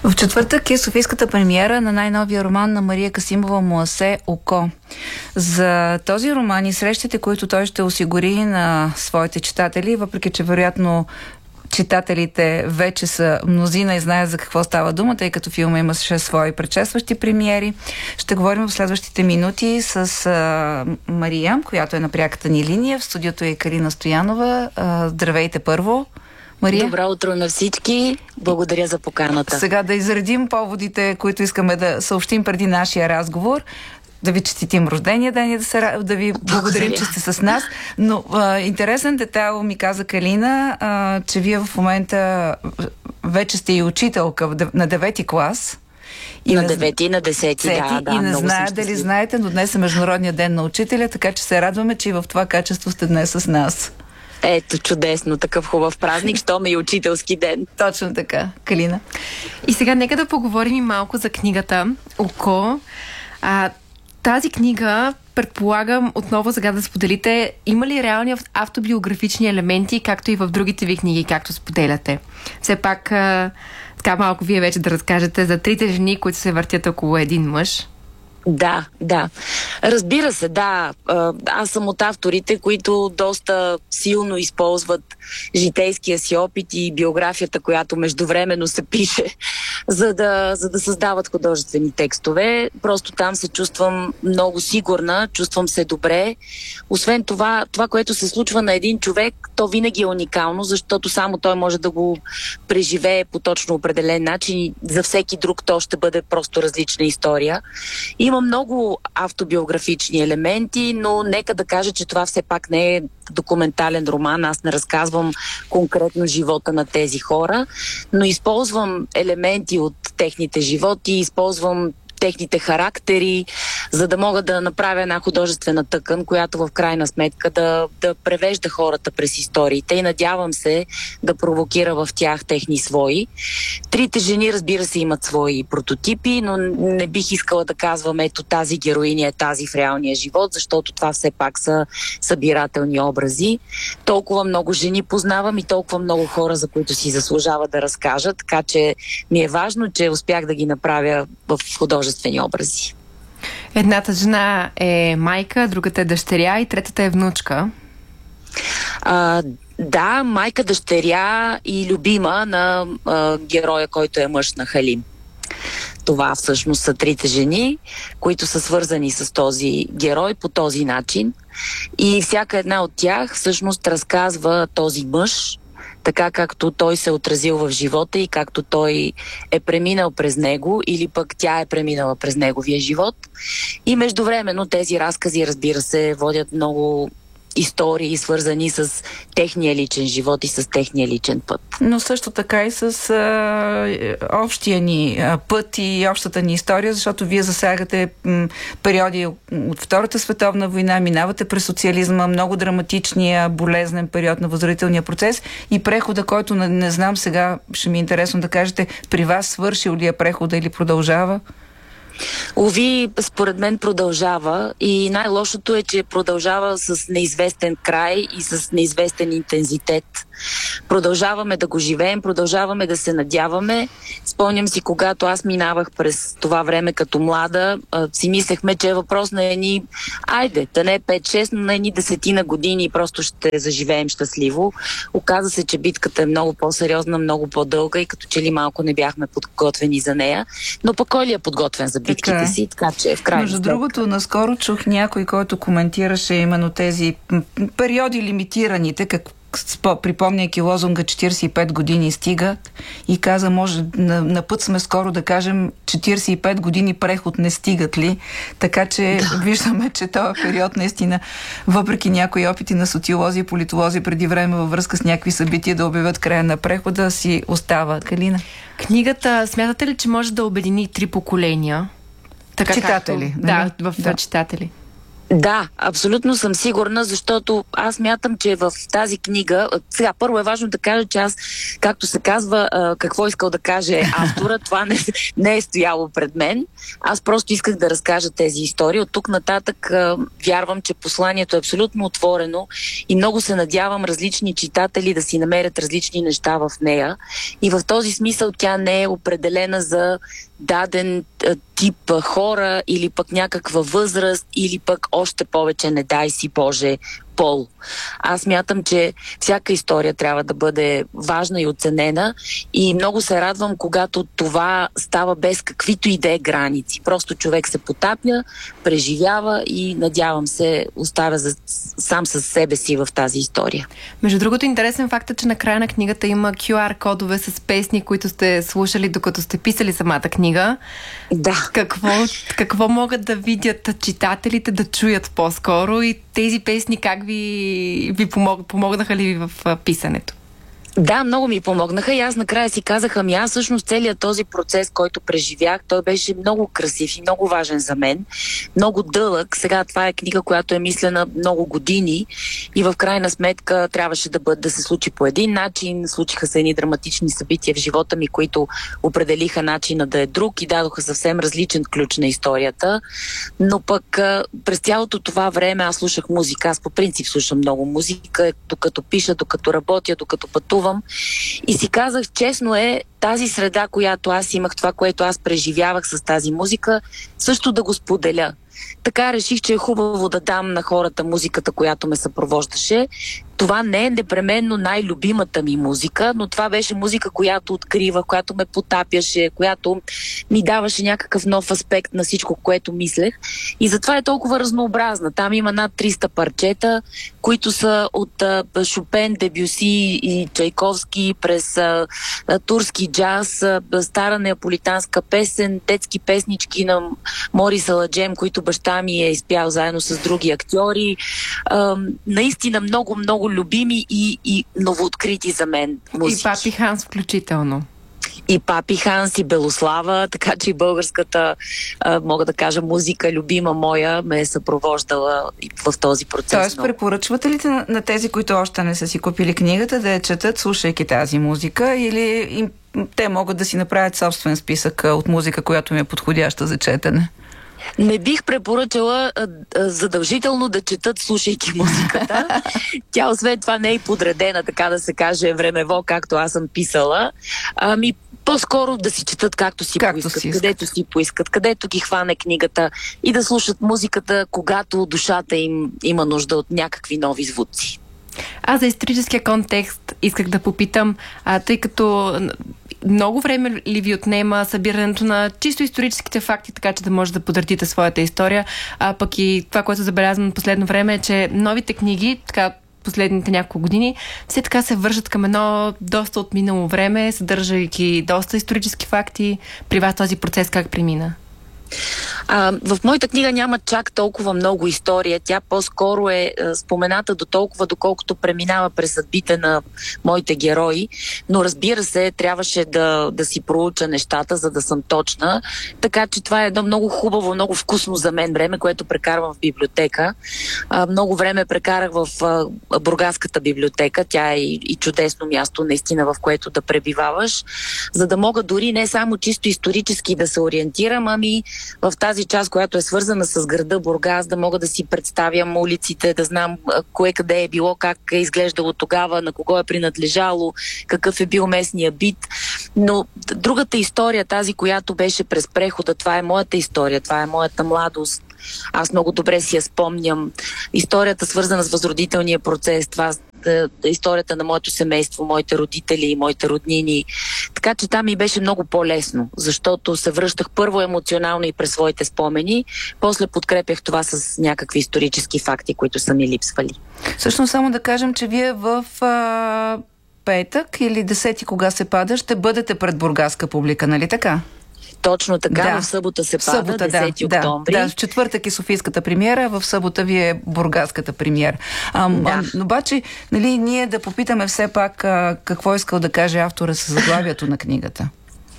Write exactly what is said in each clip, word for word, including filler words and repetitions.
В четвъртък е софийската премиера на най-новия роман на Мария Касимова "Муасе. Око". За този роман и срещите, които той ще осигури на своите читатели, въпреки че вероятно читателите вече са мнозина и знаят за какво става дума, тъй като филма имаше свои предшестващи премиери. Ще говорим в следващите минути с а, Мария, която е на пряката ни линия. В студиото е Калина Стоянова. А, здравейте първо. Мария? Добро утро на всички. Благодаря за поканата. Сега да изредим поводите, които искаме да съобщим преди нашия разговор. Да ви честитим рождения ден и да, се, да ви благодарим, че сте с нас. Но а, интересен детайл ми каза Калина, а, че вие в момента вече сте и учителка на девети клас. И на девети, на десети, да, да. И не знае дали знаете, но днес е Международния ден на учителя, така че се радваме, че и в това качество сте днес с нас. Ето, чудесно, такъв хубав празник, щом е и учителски ден. Точно така, Калина. И сега нека да поговорим и малко за книгата "Око". А, тази книга, предполагам, отново сега да споделите, има ли реални автобиографични елементи, както и в другите ви книги, както споделяте? Все пак, а, така малко вие вече да разкажете за трите жени, които се въртят около един мъж. Да, да. Разбира се, да. Аз съм от авторите, които доста силно използват житейския си опит и биографията, която междувременно се пише, за да, за да създават художествени текстове. Просто там се чувствам много сигурна, чувствам се добре. Освен това, това, което се случва на един човек, то винаги е уникално, защото само той може да го преживее по точно определен начин и за всеки друг то ще бъде просто различна история. Има много автобиографични елементи, но нека да кажа, че това все пак не е документален роман. Аз не разказвам конкретно живота на тези хора, но използвам елементи от техните животи, използвам техните характери, за да мога да направя една художествена тъкан, която в крайна сметка да, да превежда хората през историите и надявам се да провокира в тях техни свои. Трите жени, разбира се, имат свои прототипи, но не бих искала да казвам, ето тази героиня е тази в реалния живот, защото това все пак са събирателни образи. Толкова много жени познавам и толкова много хора, за които си заслужава да разкажа, така че ми е важно, че успях да ги направя в художествена образи. Едната жена е майка, другата е дъщеря и третата е внучка. А, да, майка, дъщеря и любима на а, героя, който е мъж на Халим. Това всъщност са трите жени, които са свързани с този герой по този начин. И всяка една от тях всъщност разказва този мъж, така както той се е отразил в живота и както той е преминал през него или пък тя е преминала през неговия живот. И междувременно тези разкази, разбира се, водят много истории, свързани с техния личен живот и с техния личен път. Но също така и с а, общия ни а, път и общата ни история, защото вие засягате м, периоди от Втората световна война, минавате през социализма, много драматичния, болезнен период на възродителния процес и прехода, който не, не знам сега, ще ми е интересно да кажете, при вас свършил ли е прехода или продължава? Ови, според мен продължава и най-лошото е, че продължава с неизвестен край и с неизвестен интензитет. Продължаваме да го живеем, продължаваме да се надяваме. Спомням си, когато аз минавах през това време като млада, си мислехме, че е въпрос на едни, айде, да не е пет-шест, но на едни десетина години и просто ще заживеем щастливо. Оказа се, че битката е много по-сериозна, много по-дълга и като че ли малко не бяхме подготвени за нея. Но пък кой ли е подготвен за битките така си, така че в крайна Между сметка. другото, наскоро чух някой, който коментираше именно тези периоди лимитираните, как припомняйки лозунга четиридесет и пет години стигат и каза, може на, на път сме скоро да кажем четиридесет и пет години преход не стигат ли, така че да. Виждаме, че този период наистина, въпреки някои опити на социолози и политолози преди време във връзка с някакви събития да обявят края на прехода, си остава. Калина? Книгата, смятате ли, че може да обедини три поколения? Така читатели. Както, да, в да. читатели. Да, абсолютно съм сигурна, защото аз мятам, че в тази книга, сега първо е важно да кажа, че аз, както се казва, какво искал да каже автора, това не, не е стояло пред мен. Аз просто исках да разкажа тези истории. От тук нататък вярвам, че посланието е абсолютно отворено и много се надявам различни читатели да си намерят различни неща в нея. И в този смисъл тя не е определена за даден тип хора или пък някаква възраст или пък още повече, не дай си Боже, пол. Аз мятам, че всяка история трябва да бъде важна и оценена и много се радвам, когато това става без каквито и да е граници. Просто човек се потапя, преживява и надявам се оставя за, сам със себе си в тази история. Между другото, интересен факт е, че на края на книгата има кю ар кодове с песни, които сте слушали докато сте писали самата книга. Да. Какво, какво могат да видят читателите, да чуят по-скоро и тези песни как ви, ви помог, помогнаха ли ви в писането? Да, много ми помогнаха и аз накрая си казах, ами аз всъщност целият този процес, който преживях, той беше много красив и много важен за мен, много дълъг. Сега това е книга, която е мислена много години и в крайна сметка трябваше да бъде да се случи по един начин. Случиха се едни драматични събития в живота ми, които определиха начина да е друг и дадоха съвсем различен ключ на историята. Но пък през цялото това време аз слушах музика. Аз по принцип слушам много музика, докато пиша, докато работя, докато пътувам. И си казах, честно е, тази среда, която аз имах, това, което аз преживявах с тази музика, също да го споделя. Така реших, че е хубаво да дам на хората музиката, която ме съпровождаше. Това не е непременно най-любимата ми музика, но това беше музика, която открива, която ме потапяше, която ми даваше някакъв нов аспект на всичко, което мислех. И затова е толкова разнообразна. Там има над триста парчета, които са от а, Шопен, Дебюси и Чайковски, през а, а, турски джаз, а, стара неаполитанска песен, детски песнички на Морис Аладжем, които баща ми е изпял заедно с други актьори. А, наистина много, много любими и, и новооткрити за мен музики. И Папи Ханс включително. И Папи Ханс, и Белослава, така че и българската, а, мога да кажа, музика, любима моя, ме е съпровождала в този процес. Тоест, препоръчвате ли на, на тези, които още не са си купили книгата, да я четат, слушайки тази музика, или им, те могат да си направят собствен списък от музика, която ми е подходяща за четене? Не бих препоръчала а, а, задължително да четат, слушайки музиката. Тя освен това не е подредена, така да се каже, времево, както аз съм писала. Ами по-скоро да си четат както си както поискат, си където си поискат, където ги хване книгата и да слушат музиката, когато душата им има нужда от някакви нови звуци. Аз за историческия контекст исках да попитам, а, тъй като много време ли ви отнема събирането на чисто историческите факти, така че да може да подредите своята история, а пък и това, което забелязвам последно време е, че новите книги, така последните няколко години, все така се вършат към едно доста отминало време, съдържайки доста исторически факти. При вас този процес как премина? А, в моята книга няма чак толкова много история. Тя по-скоро е а, спомената до толкова, доколкото преминава през съдбите на моите герои. Но разбира се, трябваше да, да си проуча нещата, за да съм точна. Така че това е едно много хубаво, много вкусно за мен време, което прекарвам в библиотека. А, много време прекарах в а, Бургаската библиотека. Тя е и, и чудесно място, наистина, в което да пребиваваш, за да мога дори не само чисто исторически да се ориентирам, ами в тази част, която е свързана с града Бургас, да мога да си представям улиците, да знам кое къде е било, как е изглеждало тогава, на кого е принадлежало, какъв е бил местния бит. Но другата история, тази, която беше през прехода, това е моята история, това е моята младост. Аз много добре си я спомням. Историята, свързана с възродителния процес, това е историята на моето семейство, моите родители и моите роднини. Така че там ми беше много по-лесно, защото се връщах първо емоционално и през своите спомени, после подкрепях това с някакви исторически факти, които са ми липсвали. Всъщност само да кажем, че вие в а, петък или десети, кога се пада, ще бъдете пред бургаска публика, нали така? Точно така, да. В събота се пада, събота, десети да, октомври. Да, в четвъртък е софийската премиера, в събота ви е бургаската премиера. А, да. а, обаче, нали, ние да попитаме все пак а, какво искал да каже автора с заглавието на книгата.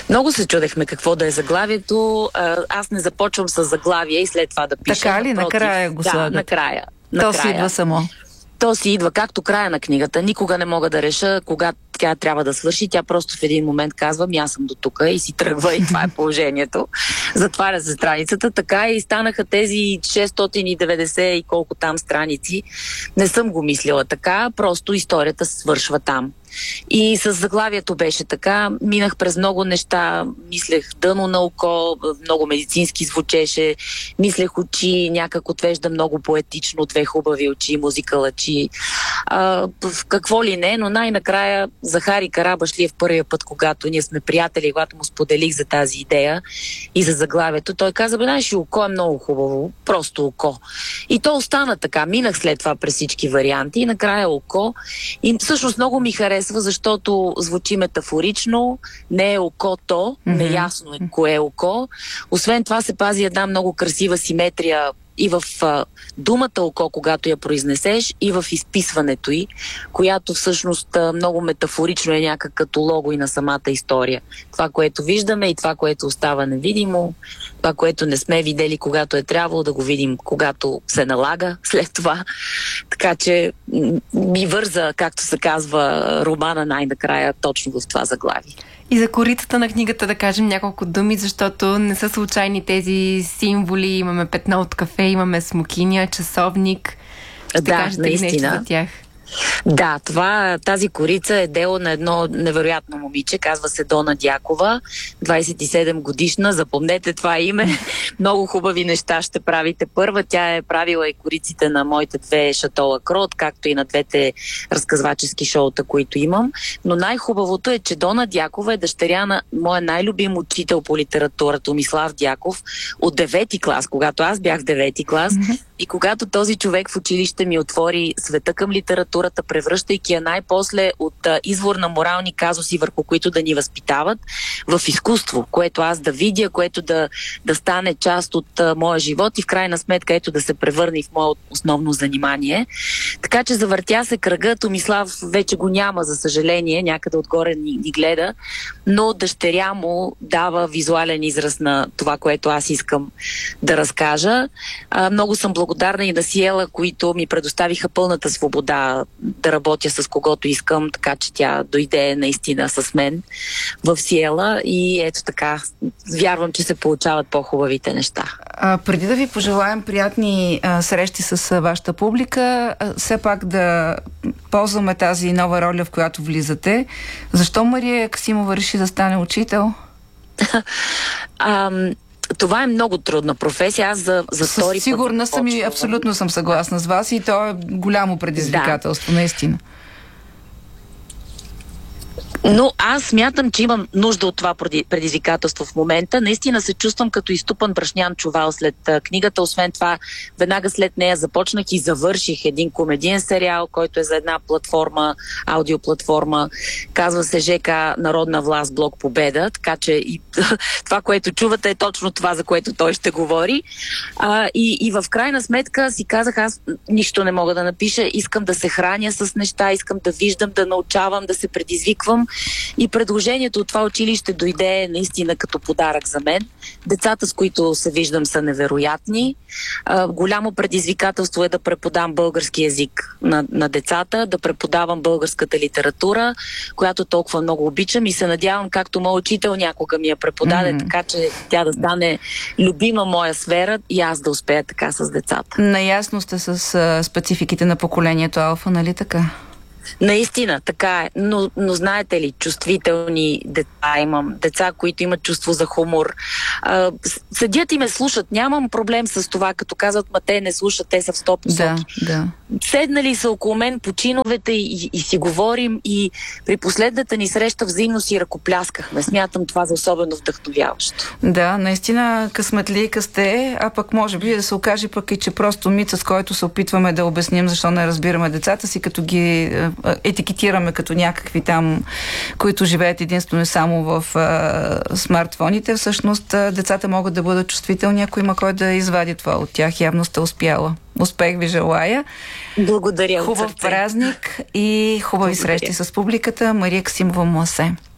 Много се чудехме какво да е заглавието. Аз не започвам с заглавие и след това да пиша. Така ли? Напротив, накрая го слагат? Да, накрая. То накрая. си идва само. То си идва както края на книгата. Никога не мога да реша кога тя трябва да свърши. Тя просто в един момент казва, ми аз съм до тук и си тръгва и това е положението. Затваря се страницата. Така и станаха тези шестстотин и деветдесет и колко там страници. Не съм го мислила така, просто историята свършва там. И с заглавието беше така. Минах през много неща, мислех дъно на око, много медицински звучеше, мислех очи, някак отвежда много поетично, две хубави очи, музика лъчи. А, какво ли не, но най-накрая Захари Карабашлиев първия път, когато ние сме приятели, когато му споделих за тази идея и за заглавието, той каза, бе, знаеш, око е много хубаво, просто око. И то остана така. Минах след това през всички варианти и накрая око. И всъщност много ми харесва, защото звучи метафорично, не е окото, mm-hmm. неясно е кое е око. Освен това се пази една много красива симетрия и в а, думата око, когато я произнесеш, и в изписването й, която всъщност а, много метафорично е някак като лого и на самата история. Това, което виждаме и това, което остава невидимо, това, което не сме видели, когато е трябвало да го видим, когато се налага след това. Така че ми върза, както се казва, романа най-накрая точно в това заглавие. И за корицата на книгата да кажем няколко думи, защото не са случайни тези символи. Имаме петно от кафе, имаме смокиня, часовник. Ще да, кажете ли нещо за тях? Да, това, тази корица е дело на едно невероятно момиче, казва се Дона Дякова, двайсет и седем годишна, запомнете това име, много хубави неща ще правите. Първа, тя е правила и кориците на моите две Шато Крот, както и на двете разказвачески шоута, които имам, но най-хубавото е, че Дона Дякова е дъщеря на моя най-любим учител по литература Томислав Дяков от девети клас, когато аз бях в девети клас. И когато този човек в училище ми отвори света към литературата, превръщайки я най-после от а, извор на морални казуси, върху които да ни възпитават, в изкуство, което аз да видя, което да, да стане част от а, моя живот и в крайна сметка ето да се превърне в мое основно занимание. Така че завъртя се кръга. Томислав вече го няма, за съжаление, някъде отгоре ни, ни гледа, но дъщеря му дава визуален израз на това, което аз искам да разкажа. А, много съм благодарна благодарна и на Сиела, които ми предоставиха пълната свобода да работя с когото искам, така че тя дойде наистина с мен в Сиела и ето така, вярвам, че се получават по-хубавите неща. А, преди да ви пожелаем приятни а, срещи с а, вашата публика, а, все пак да ползваме тази нова роля, в която влизате. Защо Мария Касимова реши да стане учител? Ам... Това е много трудна професия. Аз за, за втори път... Сигурна съм и абсолютно съм съгласна с вас и то е голямо предизвикателство, да. Наистина. Но аз смятам, че имам нужда от това предизвикателство в момента. Наистина се чувствам като изтупан брашнян чувал след а, книгата. Освен това, веднага след нея започнах и завърших един комедиен сериал, който е за една платформа, аудиоплатформа. Казва се ЖК Народна власт, блок Победа. Така че и, това, което чувате, е точно това, за което той ще говори. А, и, и в крайна сметка си казах, аз нищо не мога да напиша. Искам да се храня с неща, искам да виждам, да научавам, да се предизвиквам. И предложението от това училище дойде наистина като подарък за мен. Децата, с които се виждам, са невероятни. А, голямо предизвикателство е да преподам български език на, на децата, да преподавам българската литература, която толкова много обичам и се надявам, както моят учител някога ми я преподаде, mm-hmm. така че тя да стане любима моя сфера и аз да успея така с децата. Наясно сте с а, спецификите на поколението Алфа, нали така? Наистина, така е. Но, но знаете ли, чувствителни деца имам. Деца, които имат чувство за хумор. А, седят и ме слушат. Нямам проблем с това, като казват, ма те не слушат, те са в сто посоки. Да, да. Седнали са около мен по чиновете и, и си говорим и при последната ни среща взаимно си ръкопляскахме. Смятам това за особено вдъхновяващо. Да, наистина късметлийка сте, а пък може би да се окаже пък и че просто мит, с който се опитваме да обясним защо не разбираме децата си, като ги етикетираме като някакви там, които живеят единствено и само в а, смартфоните. Всъщност а, децата могат да бъдат чувствителни, ако има кой да извади това от тях. Явно сте успяла. Успех ви желая. Благодаря. Хубав празник и хубави Благодаря. Срещи с публиката. Мария Касимова Муасе.